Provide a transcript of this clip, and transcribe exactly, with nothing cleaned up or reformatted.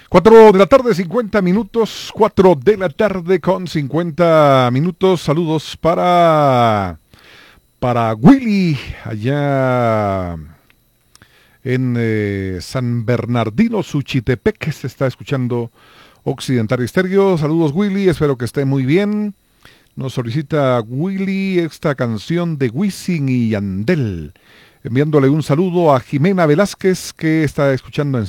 Cuatro de la tarde, cincuenta minutos. Cuatro de la tarde con cincuenta minutos. Saludos para, para Willy, allá en eh, San Bernardino, Suchitepec. Se está escuchando Occidental Estéreo. Saludos, Willy. Espero que esté muy bien. Nos solicita Willy esta canción de Wisin y Yandel. Enviándole un saludo a Jimena Velázquez, que está escuchando en